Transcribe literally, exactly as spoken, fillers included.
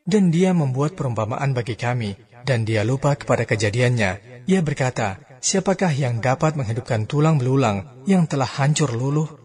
Dan dia membuat perumpamaan bagi kami, dan dia lupa kepada kejadiannya. Ia berkata, siapakah yang dapat menghidupkan tulang belulang yang telah hancur luluh?